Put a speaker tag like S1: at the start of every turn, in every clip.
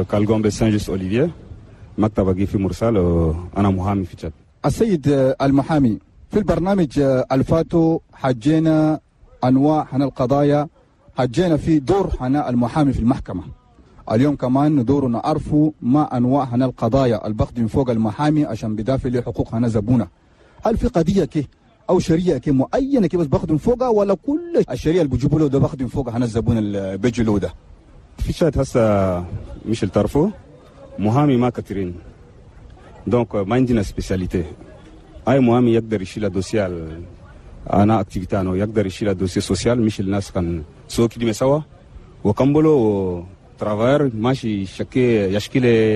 S1: كالغومبي سان جوست اوليفيه مكتبي في مرسال انا محامي في تشاد.
S2: السيد المحامي، في البرنامج الفاتو حجينا انواع عن القضايا، حجينا في دور عن المحامي في المحكمه. اليوم كمان دورنا نعرفوا ما انواع عن القضايا اللي بخدم فوق المحامي عشان بدافع لحقوق عن زبونه. هل في قضيه كي او شريعه كي معينه كي بس بخدم فوقها، ولا كل الشريعه اللي بيجيبوا له ده بخدم فوقها عن الزبون اللي بيجي له ده؟
S1: في تشاد هسه مش التعرفوا محامي ما كثيرين، دونك ما عندنا سبيسياليتي. اي محامي يقدر يشيل دوسيال انا اكتيفيتي انه يقدر يشيل دوسي سوسيال، مش الناس كان سو كده سوا وكمبلو ترافاير ماشي يشكي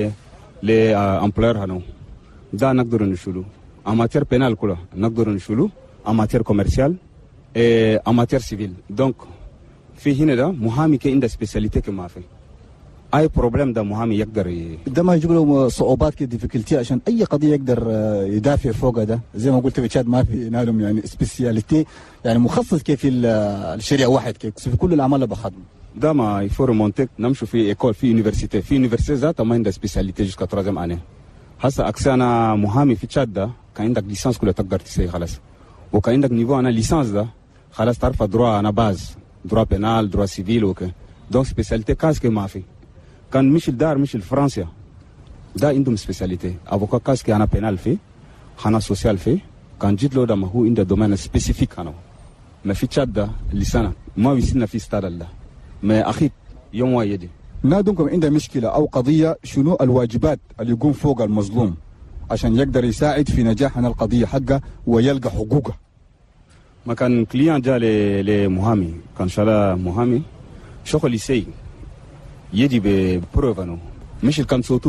S1: ل امبلور هنو ده نقدر نشيله. اماتير بينال كله نقدر نشيله، اماتير كوميرسيال اماتير سيفيل. دونك في هنا ده محامي كي عنده سبيسياليتي كما في اي بروبليم ده محامي يقدر
S2: ده ما يجيب له صعوبات كده ديفيكولتي عشان اي قضيه يقدر يدافع فوقها. ده زي ما قلت في تشاد ما في نالهم يعني سبيسياليتي، يعني مخصص كيف في الشريعه واحد كيف في كل الاعمال اللي بخدمه.
S1: ده ما يفور مونتك نمشي في ايكول في يونيفرسيتي ذات ما عندها سبيسياليتي جوسكا 3 اني. هسه اكسي انا محامي في تشاد ده كان عندك ليسانس كله تقدر تسوي خلاص، وكان عندك نيفو انا ليسانس ده خلاص تعرف دروا انا باز دروا بينال دروا سيفيل اوكي. دونك سبيسياليتي كاس كي ما في كان مش الدار مش الفرنسيا ده عندهم سبيسياليتي. افوكا كاس كي انا بينال في انا سوسيال في كان جيت له ده ما هو عنده دومين سبيسيفيك انا ما في تشاد ده لسانه ما بيصيرنا في ستاد ده ما اخي يوم وايدي.
S2: نادمكم عنده مشكله او قضيه، شنو الواجبات اللي يقوم فوق المظلوم عشان يقدر يساعد في نجاح عن القضيه حقه ويلقى حقوقه؟
S1: ما كان كليان جاء لمحامي كان شالا محامي شغل يسي يجي ببروفانو مش كان صوتو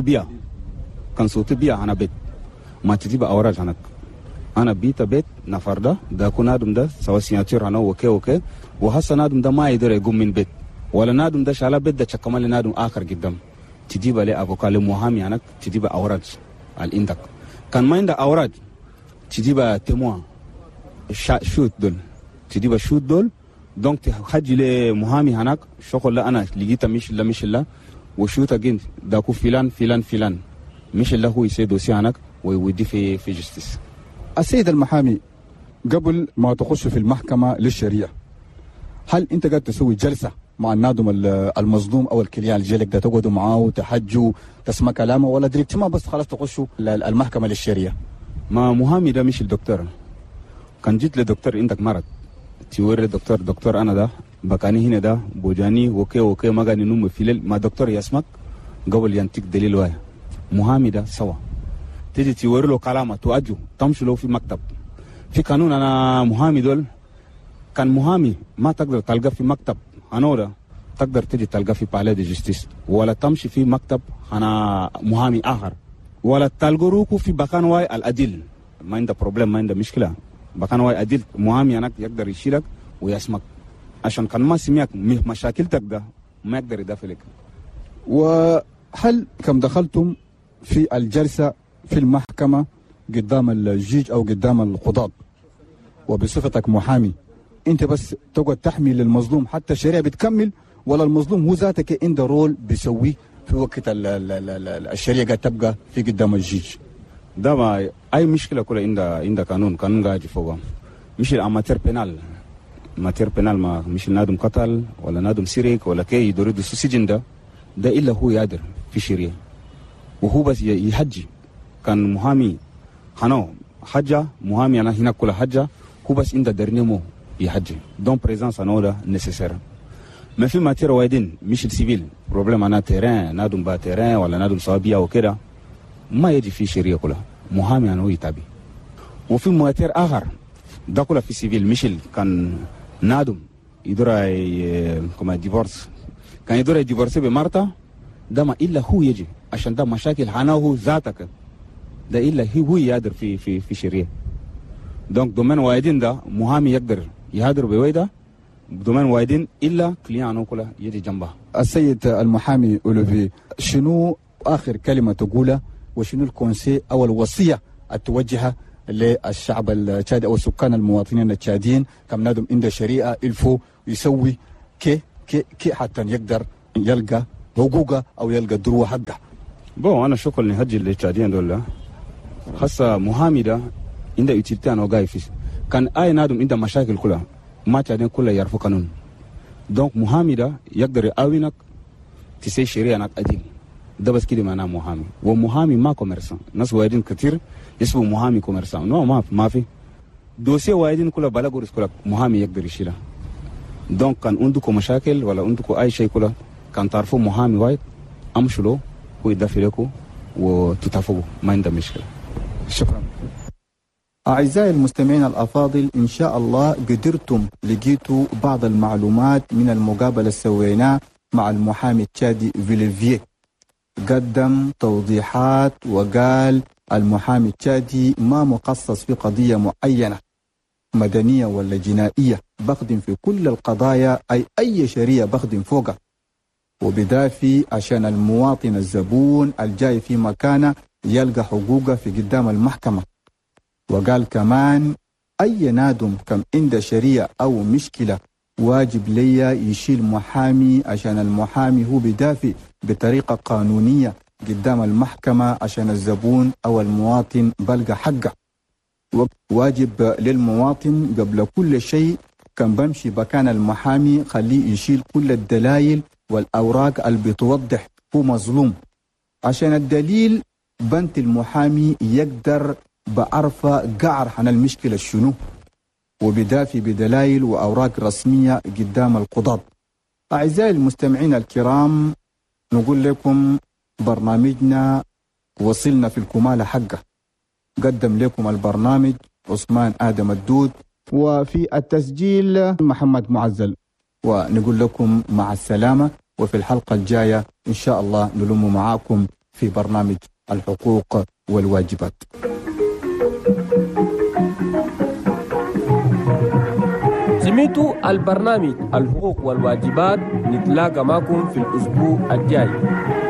S1: بيا انا بيت ما تجيب اوراج عنك انا بيت نفرده ده كون ادم ده سوا سيناتور انا اوكي وهسه نادم ده ما يقدر يقوم من بيت ولا نادم ده شالا بيت ده كمان نادم اخر قدام تجيب عليه افوكا لمحامي عنك تجيب اوراج على عندك. كان ما عنده اوراج تجيب تموا شوت دول تجيب شوت دول. دونك تحجي لمحامي هناك شغل لا انا لقيتها مش لا وشوت اجين داكو فلان مش اللي هو يسيد دوسي هناك ويودي في جستيس.
S2: السيد المحامي، قبل ما تخش في المحكمه للشريعه هل انت قاعد تسوي جلسه مع النادم المظلوم او الكليان الجلك ده تقعدوا معاه وتحجوا تسمع كلامه، ولا دريت ما بس خلاص تخشوا المحكمه للشريعه؟
S1: ما محامي ده مش الدكتور. كان جيت لدكتور عندك مرض توري دكتور انا ده بكاني هنا ده بوجاني اوكي ما قاعد نوم في الليل ما دكتور يسمك قبل ينتك دليل واحد. محامي ده سوا تيجي توري له كلامه تواجه تمشي له في مكتب في قانون. انا محامي دول كان محامي ما تقدر تلقى في مكتب انا ده تقدر تيجي تلقى في بالي دي جستيس، ولا تمشي في مكتب انا محامي اخر، ولا تلقروكو في بكان واي الاديل ما عنده بروبليم ما عنده مشكله. بكان واي اديل محامي هناك يقدر يشيلك ويسمك عشان كان ما سمعك مشاكلتك ده ما يقدر يدافع لك.
S2: وهل كم دخلتم في الجلسه في المحكمه قدام الجيج او قدام القضاة وبصفتك محامي انت بس تقعد تحمي للمظلوم حتى الشريعه بتكمل، ولا المظلوم هو ذاتك عنده رول بيسويه في وقت الشريعه قاعد تبقى في قدام الجيج؟
S1: ده ما اي مشكله كلها عند قانون قاعد فوقها. مش الاماتير بينال ماتير بينال ما مش نادم قتل ولا نادم سرق ولا كي يدور السجن ده الا هو يقدر في الشريعه وهو بس يحجي. كان محامي حنو حجه محامي انا هنا كل حجه هو بس عنده درنيمو يحجي دون بريزانس انا ده نيسيسير. ما في ماتير وايدين مش السيفيل بروبليم انا تيران نادم با تيران ولا نادم صابيه وكده ما يجي في الشريعه كلها محامي انا هو يتابع. وفي ماتير اخر ده كله في سيفيل مش كان نادم يدور كما ديفورس كان يدور ديفورسي بمرته ده ما الا هو يجي عشان ده مشاكل حناه ذاتك ده الا هو يقدر في شريعه. دونك دومين وايدين ده محامي يقدر يهادر بويده دومين وايدين الا كليانو كله يجي جنبها.
S2: السيد المحامي اوليفي، شنو اخر كلمه تقولها وشنو الكونسي او الوصيه التوجهها للشعب التشادي او السكان المواطنين التشاديين كم نادم عنده شريعه الفو يسوي كي حتى يقدر يلقى حقوقه او يلقى دروه حقه.
S1: بون انا شكرا لهجي اللي تشادين دول خاصه محامي ده عنده يوتيلتي وقاي فيه كان اي نادم عنده مشاكل كلها ما تشادين كلها يعرفوا قانون دونك محامي ده يقدر يعاونك تسي شريعه انك اديل ده بس كده معناه محامي. ومحامي ما كوميرسان ناس وايدين كتير يسموا محامي كوميرسان نو ما في دوسيه وايدين كلها بلاغورس كلها محامي يقدر يشيلها. دونك كان عندكم مشاكل ولا عندكم اي شيء كلها كان تعرفوا محامي وايد امشوا له هو يدافع لكم وتتفقوا ما عنده مشكله.
S2: شكرا. أعزائي المستمعين الأفاضل، إن شاء الله قدرتم لقيتوا بعض المعلومات من المقابلة سويناه مع المحامي التشادي فيليفيه. قدم توضيحات وقال المحامي التشادي ما مخصص في قضية معينة مدنية ولا جنائية، بخدم في كل القضايا، أي شريعة بخدم فوقها، وبدافي عشان المواطن الزبون الجاي في مكانه يلقى حقوقه في قدام المحكمة. وقال كمان أي نادم كم عنده شريعة أو مشكلة واجب ليا يشيل محامي عشان المحامي هو بدافع بطريقة قانونية قدام المحكمة عشان الزبون أو المواطن بلقى حقه. واجب للمواطن قبل كل شيء كان بمشي مكان المحامي خليه يشيل كل الدلائل والأوراق اللي بتوضح هو مظلوم، عشان الدليل بنت المحامي يقدر بعرفة قعر عن المشكلة شنو وبدافي بدلائل وأوراق رسمية قدام القضاة. أعزائي المستمعين الكرام، نقول لكم برنامجنا وصلنا في الكمالة حقه. قدم لكم البرنامج عثمان آدم الدود، وفي التسجيل محمد معزل، ونقول لكم مع السلامة، وفي الحلقة الجاية إن شاء الله نلم معاكم في برنامج الحقوق والواجبات.
S3: سمعتوا البرنامج الحقوق والواجبات، نتلاقى معكم في الأسبوع الجاي.